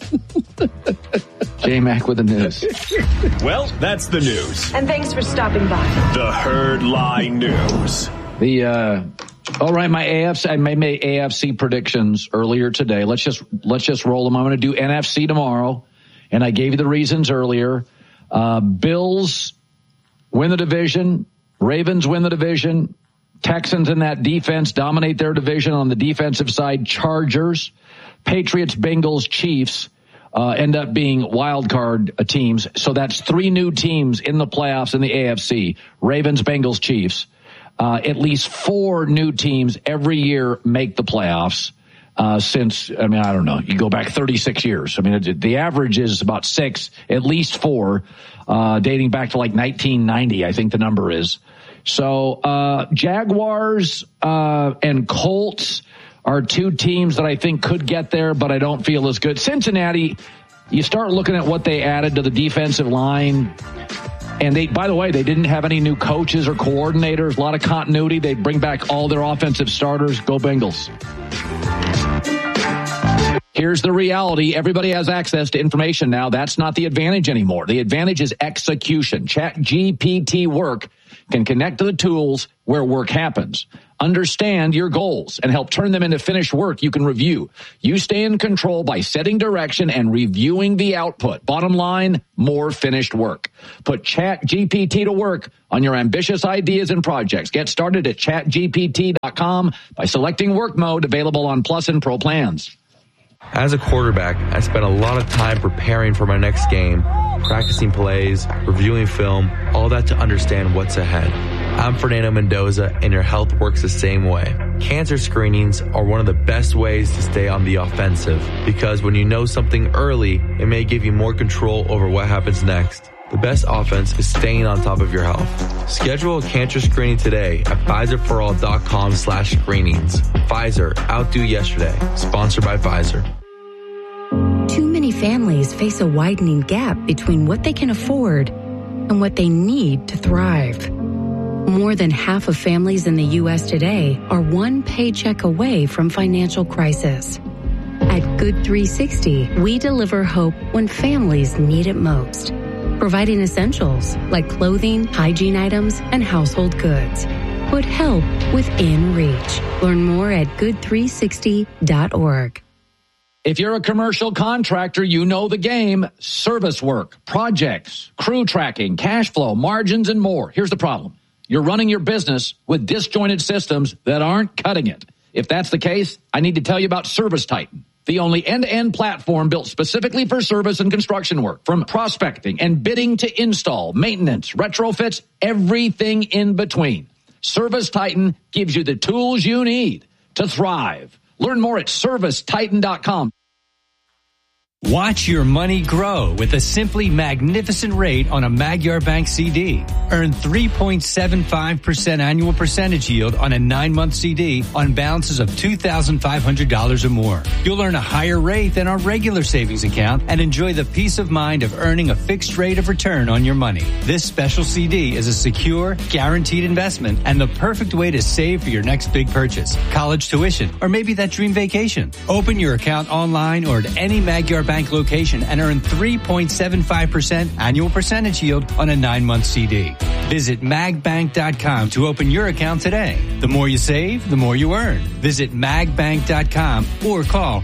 S2: J-Mac with the news.
S8: Well, that's the news.
S19: And thanks for stopping by.
S8: The Herd Lie News.
S2: All right, I made AFC predictions earlier today. Let's just roll them. I'm going to do NFC tomorrow, and I gave you the reasons earlier. Bills win the division. Ravens win the division. Texans in that defense dominate their division on the defensive side. Chargers, Patriots, Bengals, Chiefs end up being wild card teams. So that's 3 new teams in the playoffs in the AFC. Ravens, Bengals, Chiefs. At least 4 new teams every year make the playoffs. Since, I don't know, you go back 36 years. The average is about 6, at least 4, dating back to like 1990, I think the number is. So, Jaguars, and Colts are 2 teams that I think could get there, but I don't feel as good. Cincinnati, you start looking at what they added to the defensive line. And by the way, they didn't have any new coaches or coordinators, a lot of continuity. They bring back all their offensive starters. Go Bengals. Here's the reality. Everybody has access to information now. That's not the advantage anymore. The advantage is execution. ChatGPT Work can connect to the tools where work happens. Understand your goals and help turn them into finished work you can review. You stay in control by setting direction and reviewing the output. Bottom line, more finished work. Put ChatGPT to work on your ambitious ideas and projects. Get started at chatgpt.com by selecting work mode, available on Plus and Pro plans.
S19: As a quarterback, I spent a lot of time preparing for my next game, practicing plays, reviewing film, all that to understand what's ahead. I'm Fernando Mendoza, and your health works the same way. Cancer screenings are one of the best ways to stay on the offensive, because when you know something early, it may give you more control over what happens next. The best offense is staying on top of your health. Schedule a cancer screening today at Pfizerforall.com/screenings. Pfizer, outdo yesterday. Sponsored by Pfizer.
S20: Too many families face a widening gap between what they can afford and what they need to thrive. More than half of families in the U.S. today are one paycheck away from financial crisis. At Good 360, we deliver hope when families need it most, providing essentials like clothing, hygiene items, and household goods. Put help within reach. Learn more at good360.org.
S2: If you're a commercial contractor, you know the game. Service work, projects, crew tracking, cash flow, margins, and more. Here's the problem. You're running your business with disjointed systems that aren't cutting it. If that's the case, I need to tell you about ServiceTitan, the only end-to-end platform built specifically for service and construction work. From prospecting and bidding to install, maintenance, retrofits, everything in between. ServiceTitan gives you the tools you need to thrive. Learn more at ServiceTitan.com.
S21: Watch your money grow with a simply magnificent rate on a Magyar Bank CD. Earn 3.75% annual percentage yield on a 9-month CD on balances of $2,500 or more. You'll earn a higher rate than our regular savings account and enjoy the peace of mind of earning a fixed rate of return on your money. This special CD is a secure, guaranteed investment and the perfect way to save for your next big purchase, college tuition, or maybe that dream vacation. Open your account online or at any Magyar Bank location and earn 3.75% annual percentage yield on a 9-month CD. Visit magbank.com to open your account today. The more you save, the more you earn. Visit magbank.com or call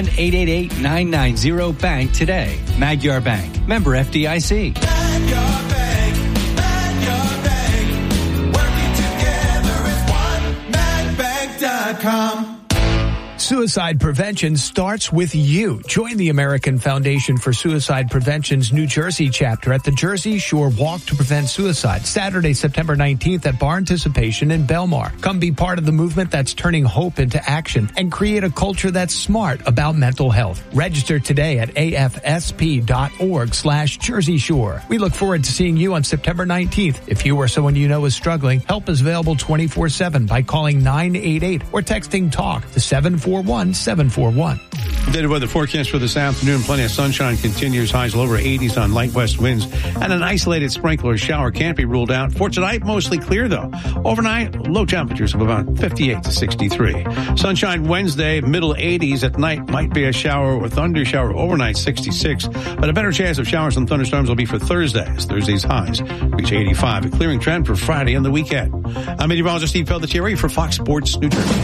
S21: 1-888-990-BANK today. Magyar Bank. Member FDIC.
S22: Magyar Bank. Magyar Bank. Working together as one. magbank.com.
S23: Suicide prevention starts with you. Join the American Foundation for Suicide Prevention's New Jersey chapter at the Jersey Shore Walk to Prevent Suicide, Saturday, September 19th at Bar Anticipation in Belmar. Come be part of the movement that's turning hope into action and create a culture that's smart about mental health. Register today at afsp.org/Jersey Shore. We look forward to seeing you on September 19th. If you or someone you know is struggling, help is available 24/7 by calling 988 or texting TALK to 741-741.
S24: Updated weather forecast for this afternoon. Plenty of sunshine continues. Highs lower 80s on light west winds. And an isolated sprinkler shower can't be ruled out. For tonight, mostly clear though. Overnight, low temperatures of about 58 to 63. Sunshine Wednesday, middle 80s. At night, might be a shower or thunder shower. Overnight, 66. But a better chance of showers and thunderstorms will be for Thursday, as Thursday's highs reach 85. A clearing trend for Friday and the weekend. I'm meteorologist Steve Pelletieri for Fox Sports New Jersey.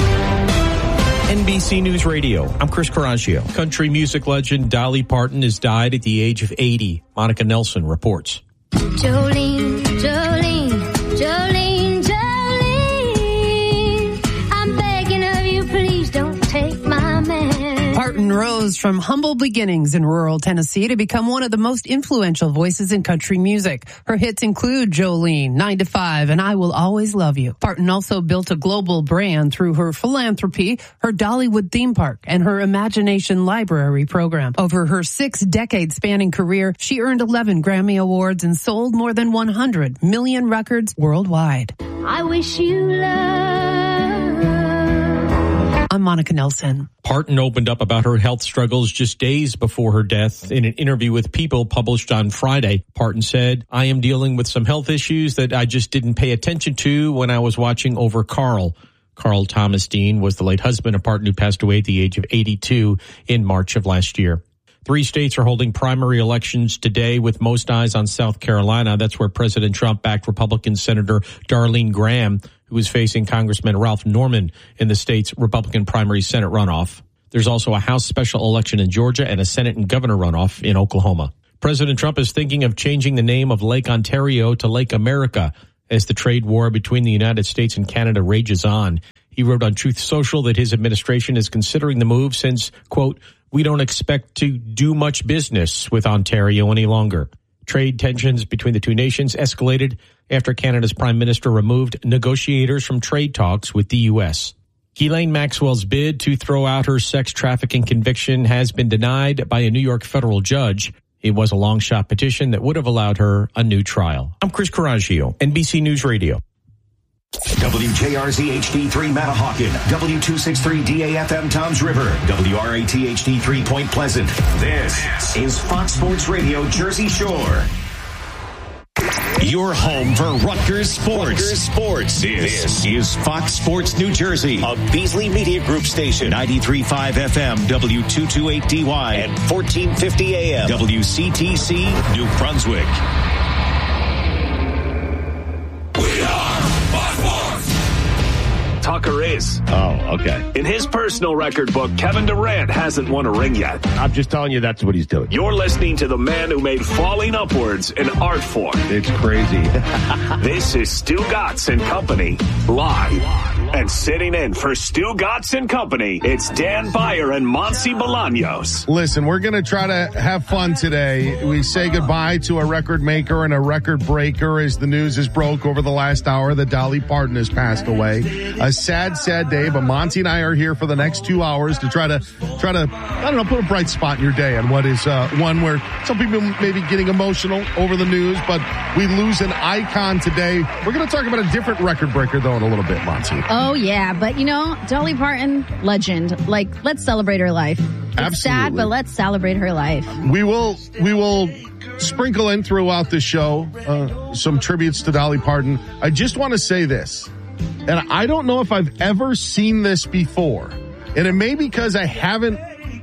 S25: NBC News Radio, I'm Chris Caraccio. Country music legend Dolly Parton has died at the age of 80. Monica Nelson reports.
S3: Jolene, Jolene, Jolene, Jolene, I'm begging of you, please don't take my man.
S26: Parton rose from humble beginnings in rural Tennessee to become one of the most influential voices in country music. Her hits include Jolene, 9 to 5, and I Will Always Love You. Parton also built a global brand through her philanthropy, her Dollywood theme park, and her Imagination Library program. Over her 6-decade-spanning career, she earned 11 Grammy Awards and sold more than 100 million records worldwide.
S3: I wish you love.
S26: I'm Monica Nelson.
S25: Parton opened up about her health struggles just days before her death in an interview with People published on Friday. Parton said, I am dealing with some health issues that I just didn't pay attention to when I was watching over Carl. Carl Thomas Dean was the late husband of Parton, who passed away at the age of 82 in March of last year. 3 states are holding primary elections today, with most eyes on South Carolina. That's where President Trump backed Republican Senator Darlene Graham, who is facing Congressman Ralph Norman in the state's Republican primary Senate runoff. There's also a House special election in Georgia and a Senate and governor runoff in Oklahoma. President Trump is thinking of changing the name of Lake Ontario to Lake America as the trade war between the United States and Canada rages on. He wrote on Truth Social that his administration is considering the move since, quote, we don't expect to do much business with Ontario any longer. Trade tensions between the two nations escalated after Canada's prime minister removed negotiators from trade talks with the U.S. Ghislaine Maxwell's bid to throw out her sex trafficking conviction has been denied by a New York federal judge. It was a long-shot petition that would have allowed her a new trial. I'm Chris Coraggio, NBC News Radio.
S8: WJRZ HD3 Matahawkin, W263 DAFM Toms River, WRAT HD3 Point Pleasant. This is Fox Sports Radio Jersey Shore. Your home for Rutgers Sports. This is Fox Sports New Jersey, a Beasley Media Group station, 93.5 FM, W228DY, and 1450 AM, WCTC, New Brunswick.
S1: Tucker is.
S4: Oh, okay.
S1: In his personal record book, Kevin Durant hasn't won a ring yet.
S4: I'm just telling you that's what he's doing.
S1: You're listening to the man who made falling upwards an art form.
S4: It's crazy.
S1: This is Stu Gatz and Company, live. And sitting in for Stu Gatz and Company, it's Dan Beyer and Monty Bolaños.
S24: Listen, we're going to try to have fun today. We say goodbye to a record maker and a record breaker as the news is broke over the last hour that Dolly Parton has passed away. A sad, sad day, but Monty and I are here for the next 2 hours to try to, I don't know, put a bright spot in your day on what is one where some people may be getting emotional over the news, but we lose an icon today. We're going to talk about a different record breaker, though, in a little bit, Monty.
S5: Oh, yeah. But, you know, Dolly Parton, legend. Like, let's celebrate her life. It's
S24: Absolutely.
S5: sad, but let's celebrate her life.
S24: We will sprinkle in throughout the show some tributes to Dolly Parton. I just want to say this, and I don't know if I've ever seen this before, and it may be because I haven't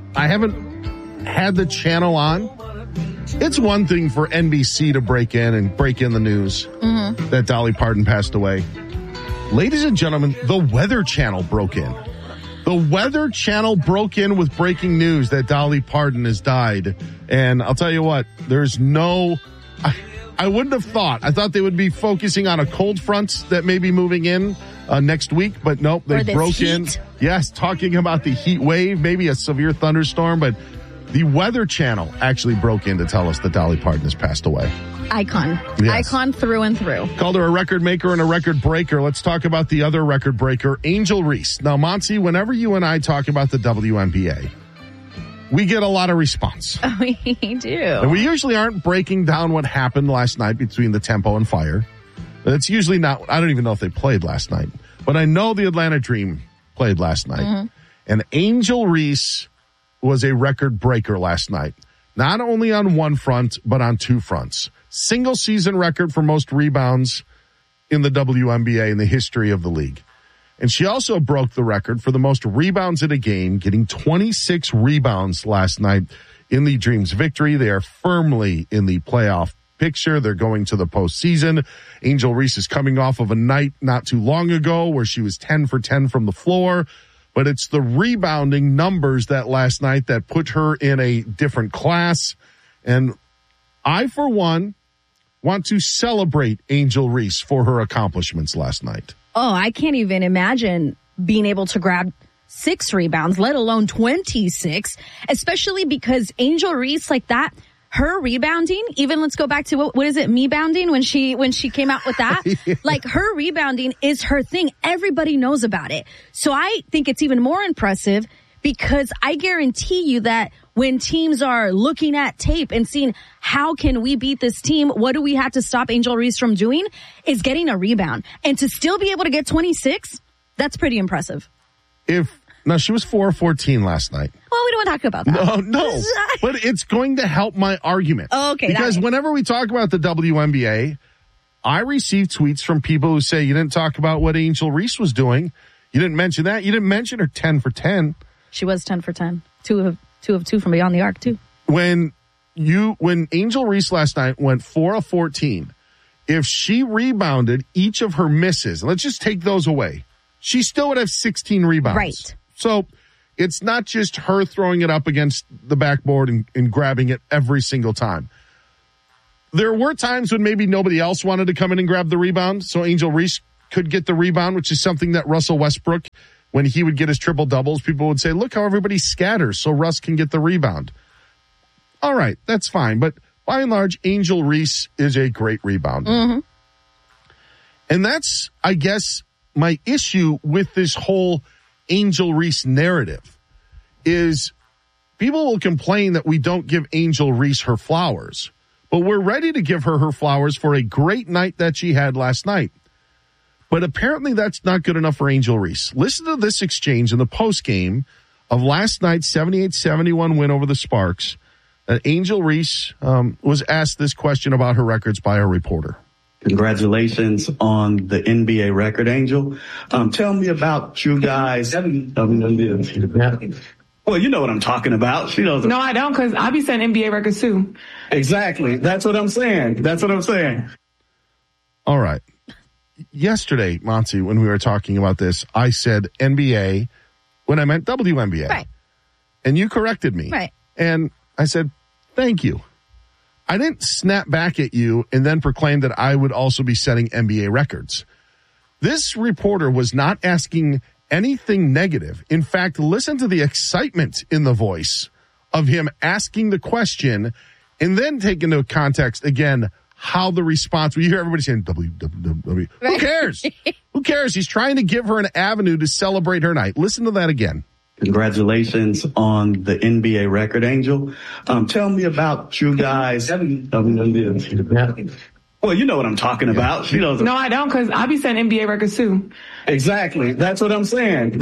S24: had the channel on. It's one thing for NBC to break in the news that Dolly Parton passed away. Ladies and gentlemen, the Weather Channel broke in. The Weather Channel broke in with breaking news that Dolly Parton has died. And I'll tell you what, there's no... I wouldn't have thought. I thought they would be focusing on a cold front that may be moving in next week, but nope, they broke in. Yes, talking about the heat wave, maybe a severe thunderstorm, but the Weather Channel actually broke in to tell us that Dolly Parton has passed away.
S5: Icon. Yes. Icon through and through.
S24: Called her a record maker and a record breaker. Let's talk about the other record breaker, Angel Reese. Now, Monty, whenever you and I talk about the WNBA, we get a lot of response.
S5: We do.
S24: And we usually aren't breaking down what happened last night between the Tempo and Fire. It's usually not, I don't even know if they played last night, but I know the Atlanta Dream played last night. And Angel Reese was a record breaker last night. Not only on one front, but on two fronts. Single season record for most rebounds in the WNBA in the history of the league. And she also broke the record for the most rebounds in a game, getting 26 rebounds last night in the Dream's victory. They are firmly in the playoff picture. They're going to the postseason. Angel Reese is coming off of a night not too long ago where she was 10 for 10 from the floor. But it's the rebounding numbers that last night that put her in a different class. And I, for one, want to celebrate Angel Reese for her accomplishments last night.
S5: Oh, I can't even imagine being able to grab 6 rebounds, let alone 26, especially because Angel Reese, like that, her rebounding, even let's go back to what is it, me bounding when she came out with that? Yeah. Like her rebounding is her thing. Everybody knows about it. So I think it's even more impressive because I guarantee you that when teams are looking at tape and seeing how can we beat this team, what do we have to stop Angel Reese from doing, is getting a rebound. And to still be able to get 26, that's pretty impressive.
S24: If
S6: No, she was 4 of 14 last night.
S5: Well, we don't want to talk about that.
S6: No. But it's going to help my argument.
S5: Oh, okay.
S6: Because whenever we talk about the WNBA, I receive tweets from people who say, you didn't talk about what Angel Reese was doing. You didn't mention that. You didn't mention her 10 for 10.
S5: She was 10 for 10. Two of two from beyond the arc, too.
S6: When Angel Reese last night went 4 of 14, if she rebounded each of her misses, let's just take those away, she still would have 16 rebounds.
S5: Right.
S6: So it's not just her throwing it up against the backboard and grabbing it every single time. There were times when maybe nobody else wanted to come in and grab the rebound, so Angel Reese could get the rebound, which is something that Russell Westbrook, when he would get his triple doubles, people would say, look how everybody scatters so Russ can get the rebound. All right, that's fine. But by and large, Angel Reese is a great rebounder.
S5: Mm-hmm.
S6: And that's, I guess, my issue with this whole Angel Reese narrative is people will complain that we don't give Angel Reese her flowers, but we're ready to give her flowers for a great night that she had last night. But apparently that's not good enough for Angel Reese. Listen to this exchange in the postgame of last night's 78-71 win over the Sparks. Angel Reese was asked this question about her records by a reporter.
S7: Congratulations on the NBA record, Angel. Tell me about you guys. Well, you know what I'm talking about. She knows.
S9: No, I don't, because I be setting NBA records too.
S7: Exactly. That's what I'm saying.
S6: All right. Yesterday, Monty, when we were talking about this, I said NBA when I meant WNBA.
S5: Right.
S6: And you corrected me.
S5: Right.
S6: And I said, thank you. I didn't snap back at you and then proclaim that I would also be setting NBA records. This reporter was not asking anything negative. In fact, listen to the excitement in the voice of him asking the question and then take into context again how the response, you hear everybody saying WWW. Right. Who cares? Who cares? He's trying to give her an avenue to celebrate her night. Listen to that again.
S7: Congratulations on the NBA record, Angel. Tell me about you guys. Well, you know what I'm talking about. She knows.
S9: No, I don't, because I be setting NBA records too.
S7: Exactly. That's what I'm saying.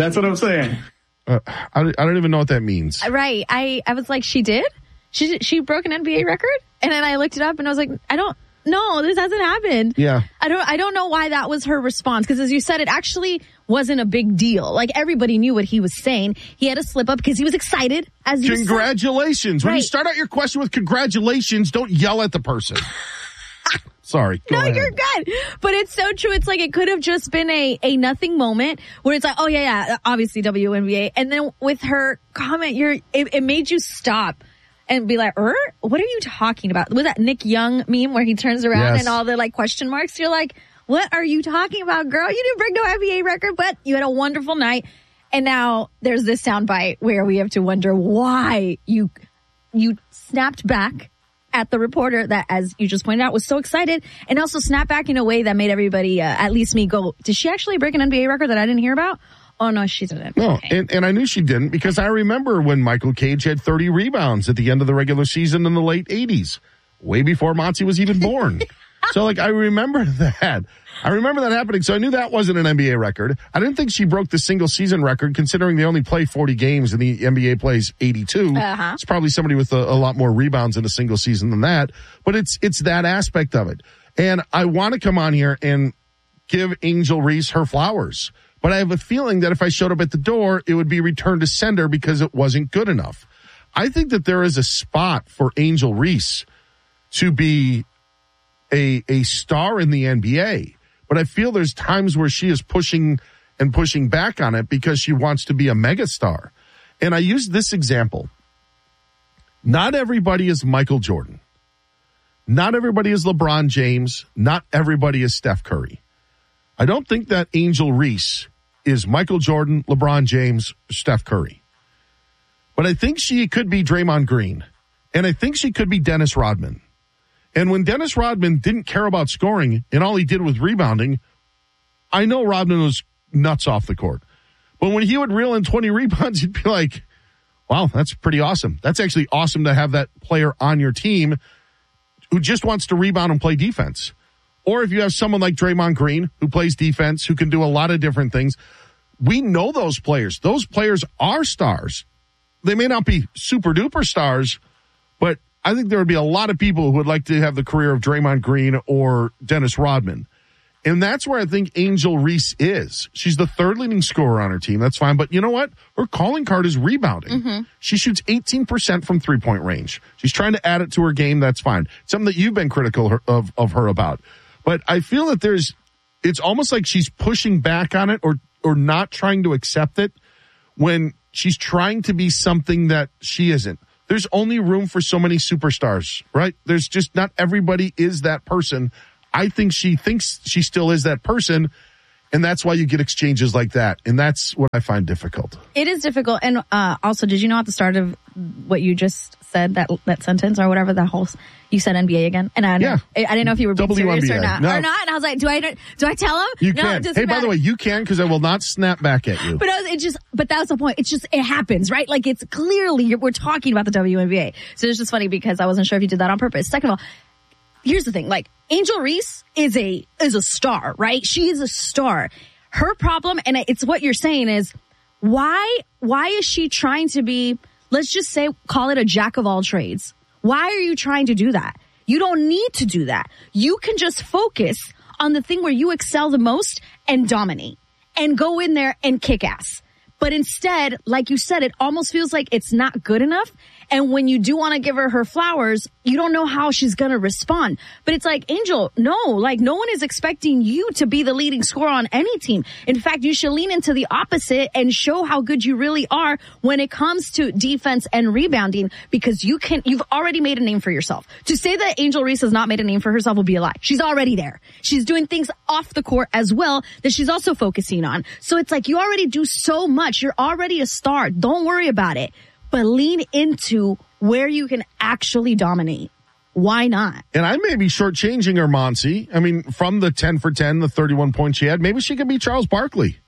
S6: I don't even know what that means.
S5: Right. I was like, she did? She broke an NBA record? And then I looked it up and I was like, no, this hasn't happened.
S6: Yeah.
S5: I don't know why that was her response. Because as you said, it actually wasn't a big deal. Like, everybody knew what he was saying. He had a slip up because he was excited.
S6: Congratulations. When you
S5: Right.
S6: start out your question with congratulations, don't yell at the person. Sorry. Go ahead.
S5: You're good. But it's so true. It's like it could have just been a nothing moment where it's like, oh, yeah, obviously WNBA. And then with her comment, it made you stop and be like, what are you talking about? Was that Nick Young meme where he turns around
S6: Yes.
S5: and all the like question marks? You're like, what are you talking about, girl? You didn't break no NBA record, but you had a wonderful night. And now there's this soundbite where we have to wonder why you snapped back at the reporter that, as you just pointed out, was so excited, and also snapped back in a way that made everybody, at least me, go, did she actually break an NBA record that I didn't hear about? Oh, no, she didn't.
S6: No,
S5: Okay.
S6: and I knew she didn't because I remember when Michael Cage had 30 rebounds at the end of the regular season in the late 80s, way before Monty was even born. So, like, I remember that. I remember that happening, so I knew that wasn't an NBA record. I didn't think she broke the single season record, considering they only play 40 games and the NBA plays 82.
S5: Uh-huh.
S6: It's probably somebody with a lot more rebounds in a single season than that. But it's that aspect of it. And I want to come on here and give Angel Reese her flowers. But I have a feeling that if I showed up at the door, it would be returned to sender because it wasn't good enough. I think that there is a spot for Angel Reese to be a star in the NBA. But I feel there's times where she is pushing back on it because she wants to be a megastar. And I use this example. Not everybody is Michael Jordan. Not everybody is LeBron James. Not everybody is Steph Curry. I don't think that Angel Reese is Michael Jordan, LeBron James, Steph Curry. But I think she could be Draymond Green. And I think she could be Dennis Rodman. And when Dennis Rodman didn't care about scoring and all he did was rebounding, I know Rodman was nuts off the court. But when he would reel in 20 rebounds, you'd be like, wow, that's pretty awesome. That's actually awesome to have that player on your team who just wants to rebound and play defense. Or if you have someone like Draymond Green who plays defense, who can do a lot of different things. we know those players. Those players are stars. They may not be super duper stars, but I think there would be a lot of people who would like to have the career of Draymond Green or Dennis Rodman. And that's where I think Angel Reese is. She's the third leading scorer on her team. That's fine. But you know what? Her calling card is rebounding.
S5: Mm-hmm.
S6: She shoots 18% from three-point range. She's trying to add it to her game. That's fine. Something that you've been critical of her about. But I feel that it's almost like she's pushing back on it or not trying to accept it when she's trying to be something that she isn't. There's only room for so many superstars, right? There's just not everybody is that person. I think she thinks she still is that person, and that's why you get exchanges like that. And that's what I find difficult.
S5: It is difficult. And also, did you know at the start of what you just said, that sentence or whatever, you said NBA again? And I didn't know if you were being serious or not.
S6: No.
S5: Or not. And I was like, do I tell him?
S6: You
S5: no,
S6: can. Hey, by the way, you can, because I will not snap back at you.
S5: But but that was the point. It happens, right? Like, it's clearly, we're talking about the WNBA. So it's just funny because I wasn't sure if you did that on purpose. Second of all, here's the thing, like, Angel Reese is a star, right? She is a star. Her problem, and it's what you're saying, is why is she trying to be, let's just say, call it a jack of all trades? Why are you trying to do that? You don't need to do that. You can just focus on the thing where you excel the most and dominate and go in there and kick ass. But instead, like you said, it almost feels like it's not good enough. And when you do want to give her flowers, you don't know how she's going to respond. But it's like, Angel, no one is expecting you to be the leading scorer on any team. In fact, you should lean into the opposite and show how good you really are when it comes to defense and rebounding, because you've already made a name for yourself. To say that Angel Reese has not made a name for herself will be a lie. She's already there. She's doing things off the court as well that she's also focusing on. So it's like, you already do so much. You're already a star. Don't worry about it. But lean into where you can actually dominate. Why not?
S6: And I may be shortchanging her, Monsi. I mean, from the 10 for 10, the 31 points she had, maybe she could be Charles Barkley.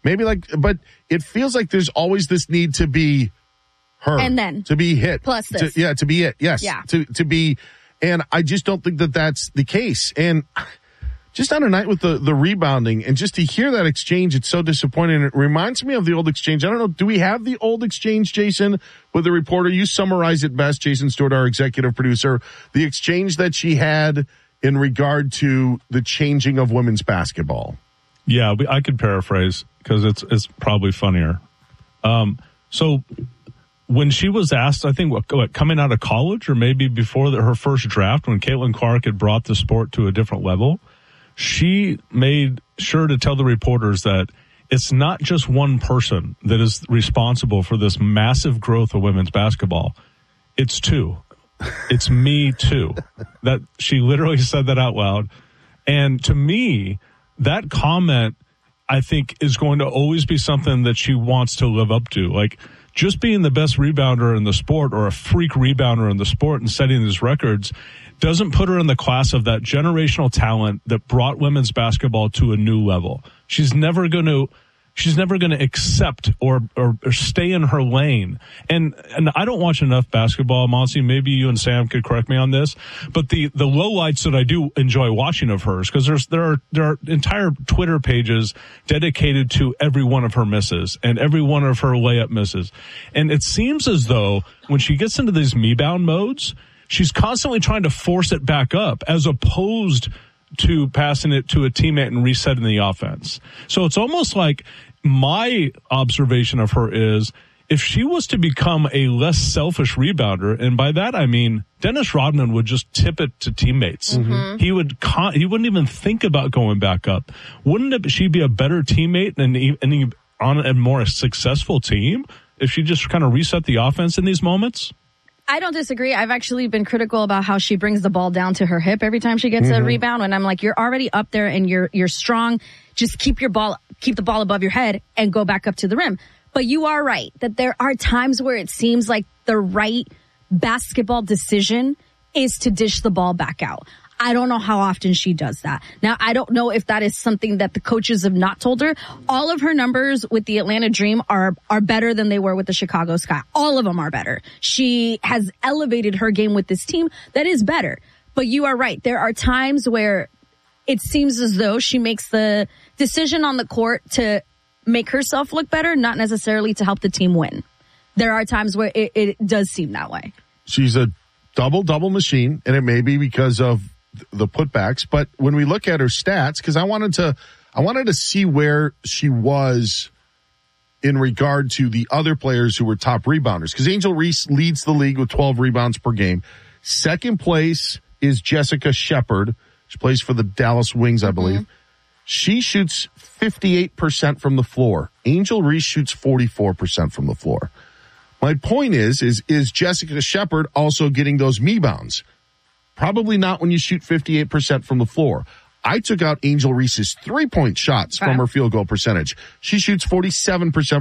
S6: But it feels like there's always this need to be her.
S5: And then.
S6: To be hit.
S5: Plus this.
S6: To be it. Yes.
S5: Yeah.
S6: To be, and I just don't think that that's the case. And just on a night with the rebounding, and just to hear that exchange, it's so disappointing. It reminds me of the old exchange. I don't know, do we have the old exchange, Jason, with the reporter? You summarize it best, Jason Stewart, our executive producer. The exchange that she had in regard to the changing of women's basketball.
S10: Yeah, I could paraphrase because it's probably funnier. So when she was asked, I think, what, coming out of college or maybe before her first draft, when Caitlin Clark had brought the sport to a different level, she made sure to tell the reporters that it's not just one person that is responsible for this massive growth of women's basketball. It's two. It's me too. That she literally said that out loud. And to me, that comment, I think, is going to always be something that she wants to live up to. Like, just being the best rebounder in the sport or a freak rebounder in the sport and setting these records doesn't put her in the class of that generational talent that brought women's basketball to a new level. She's never going to accept or stay in her lane. And I don't watch enough basketball, Monsi. Maybe you and Sam could correct me on this. But the lowlights that I do enjoy watching of hers, because there are entire Twitter pages dedicated to every one of her misses and every one of her layup misses. And it seems as though when she gets into these me-bound modes, she's constantly trying to force it back up as opposed to passing it to a teammate and resetting the offense. So it's almost like my observation of her is if she was to become a less selfish rebounder, and by that I mean Dennis Rodman would just tip it to teammates. Mm-hmm. He wouldn't even think about going back up. Wouldn't she be a better teammate and on a more successful team if she just kind of reset the offense in these moments?
S5: I don't disagree. I've actually been critical about how she brings the ball down to her hip every time she gets a rebound. And I'm like, you're already up there and you're strong. Just keep the ball above your head and go back up to the rim. But you are right that there are times where it seems like the right basketball decision is to dish the ball back out. I don't know how often she does that. Now, I don't know if that is something that the coaches have not told her. All of her numbers with the Atlanta Dream are better than they were with the Chicago Sky. All of them are better. She has elevated her game with this team that is better. But you are right. There are times where it seems as though she makes the decision on the court to make herself look better, not necessarily to help the team win. There are times where it does seem that way.
S6: She's a double machine, and it may be because of the putbacks. But when we look at her stats, because I wanted to see where she was in regard to the other players who were top rebounders, because Angel Reese leads the league with 12 rebounds per game. Second place is Jessica Shepard. She plays for the Dallas Wings, I believe. She shoots 58% from the floor. Angel Reese shoots 44% from the floor. My point is Jessica Shepard also getting those rebounds? Probably not when you shoot 58% from the floor. I took out Angel Reese's 3-point shots from her field goal percentage. She shoots 47%